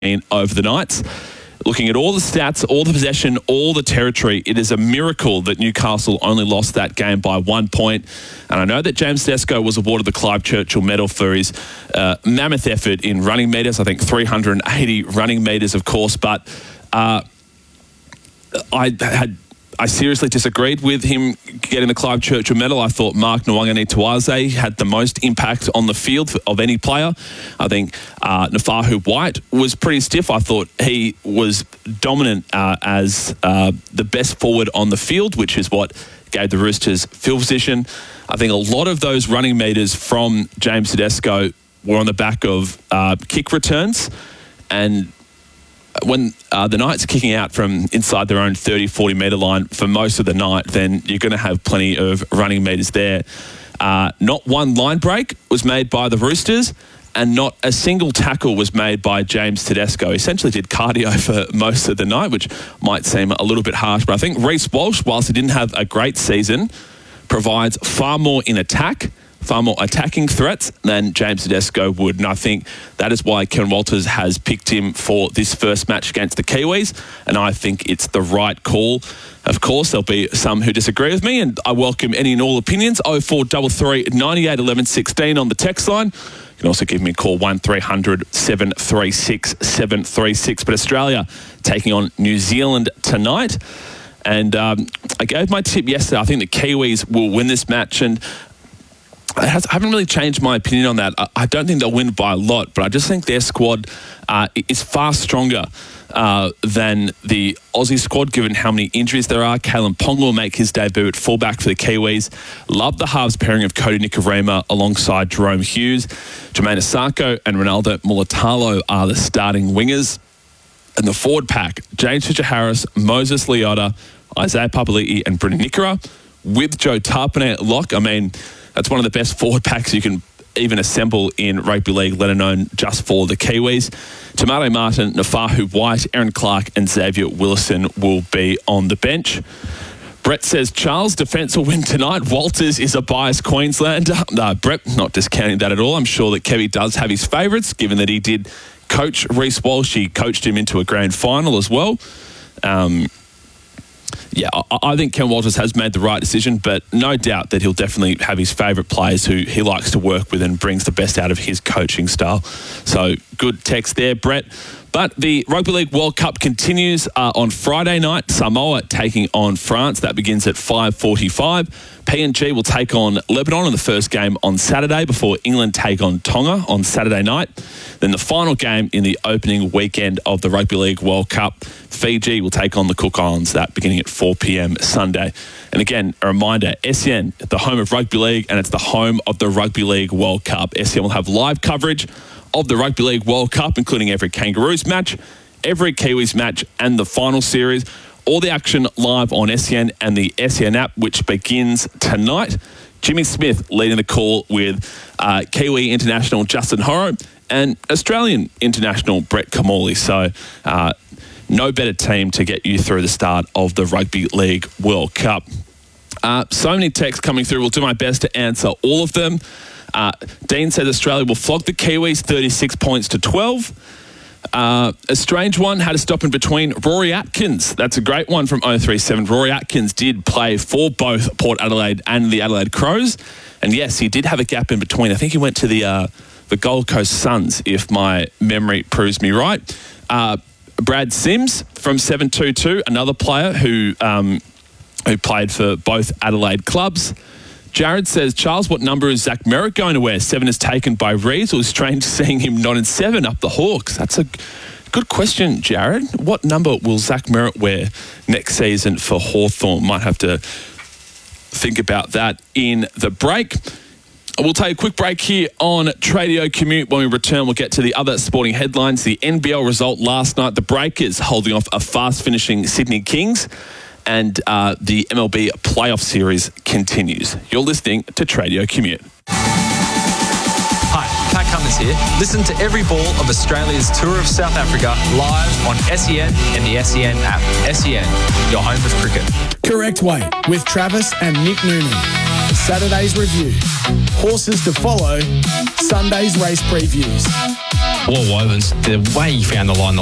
over the Knights. Looking at all the stats, all the possession, all the territory, it is a miracle that Newcastle only lost that game by 1 point. And I know that James Tedesco was awarded the Clive Churchill Medal for his mammoth effort in running metres. I think 380 running metres, of course. But I seriously disagreed with him getting the Clive Churchill Medal. I thought Mark Nwanganituwaze had the most impact on the field of any player. I think Nafahu White was pretty stiff. I thought he was dominant as the best forward on the field, which is what gave the Roosters field position. I think a lot of those running metres from James Tedesco were on the back of kick returns, and when the Knights are kicking out from inside their own 30, 40-metre line for most of the night, then you're going to have plenty of running metres there. Not one line break was made by the Roosters, and not a single tackle was made by James Tedesco. He essentially did cardio for most of the night, which might seem a little bit harsh. But I think Reece Walsh, whilst he didn't have a great season, provides far more in attack, far more attacking threats than James Tedesco would. And I think that is why Ken Walters has picked him for this first match against the Kiwis. And I think it's the right call. Of course, there'll be some who disagree with me, and I welcome any and all opinions. 0433 98 11 16 on the text line. You can also give me a call, 1300 736 736. But Australia taking on New Zealand tonight. And I gave my tip yesterday. I think the Kiwis will win this match, and I haven't really changed my opinion on that. I don't think they'll win by a lot, but I just think their squad is far stronger than the Aussie squad, given how many injuries there are. Kalen Ponga will make his debut at fullback for the Kiwis. Love the halves pairing of Cody Nikorima alongside Jerome Hughes. Jermaine Asako and Ronaldo Mulatalo are the starting wingers. And the forward pack, James Fisher-Harris, Moses Leota, Isaiah Papali'i and Brendan Nikora, with Joe Tarpane at lock. I mean, that's one of the best forward packs you can even assemble in rugby league, let alone just for the Kiwis. Tomato Martin, Nafahu White, Aaron Clark and Xavier Willison will be on the bench. Brett says, Charles, defence will win tonight. Walters is a biased Queenslander. No, Brett, not discounting that at all. I'm sure that Kevy does have his favourites, given that he did coach Reece Walsh. He coached him into a grand final as well. Yeah, I think Ken Walters has made the right decision, but no doubt that he'll definitely have his favourite players who he likes to work with and brings the best out of his coaching style. So good text there, Brett. But the Rugby League World Cup continues on Friday night. Samoa taking on France. That begins at 5:45. PNG will take on Lebanon in the first game on Saturday before England take on Tonga on Saturday night. Then the final game in the opening weekend of the Rugby League World Cup, Fiji will take on the Cook Islands, that beginning at 4 p.m. Sunday. And again, a reminder, SEN, the home of Rugby League, and it's the home of the Rugby League World Cup. SEN will have live coverage of the Rugby League World Cup, including every Kangaroos match, every Kiwis match, and the final series. All the action live on SEN and the SEN app, which begins tonight. Jimmy Smith leading the call with Kiwi international Justin Horo and Australian international Brett Kamali. So no better team to get you through the start of the Rugby League World Cup. So many texts coming through. We'll do my best to answer all of them. Dean says Australia will flog the Kiwis 36 points to 12. A strange one, had to stop in between. Rory Atkins, that's a great one from 037. Rory Atkins did play for both Port Adelaide and the Adelaide Crows. And yes, he did have a gap in between. I think he went to the Gold Coast Suns, if my memory proves me right. Brad Sims from 722, another player who played for both Adelaide clubs. Jared says, Charles, what number is Zach Merritt going to wear? 7 is taken by Reeves. It was strange seeing him not in 7 up the Hawks. That's a good question, Jared. What number will Zach Merritt wear next season for Hawthorn? Might have to think about that in the break. We'll take a quick break here on Tradio Commute. When we return, we'll get to the other sporting headlines. The NBL result last night, the Breakers holding off a fast-finishing Sydney Kings. And the MLB playoff series continues. You're listening to Tradio Commute. Hi, Pat Cummins here. Listen to every ball of Australia's Tour of South Africa live on SEN and the SEN app. SEN, your home of cricket. Correct Way with Travis and Nick Noonan. Saturday's review. Horses to follow. Sunday's race previews. Wovens, the way he found the line